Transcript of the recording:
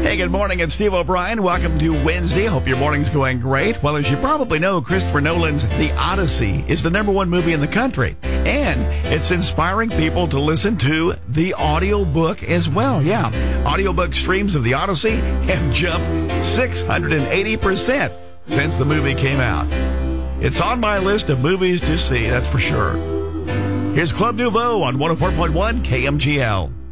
Hey, good morning. It's Steve O'Brien. Welcome to Wednesday. Hope your morning's going great. Well, as you probably know, Christopher Nolan's The Odyssey is the #1 movie in the country. And it's inspiring people to listen to the audiobook as well. Yeah, audiobook streams of The Odyssey have jumped 680% since the movie came out. It's on my list of movies to see, that's for sure. Here's Club Nouveau on 104.1 KMGL.